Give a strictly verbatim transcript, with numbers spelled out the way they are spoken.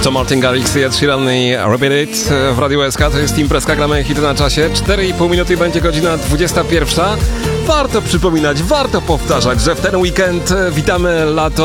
To Martin Garrix i Ed Sheeran i Repeat It w Radiu S K. To jest Imprezka, gramy hity na czasie. cztery i pół minuty będzie godzina dwudziesta pierwsza. Warto przypominać, warto powtarzać, że w ten weekend witamy lato.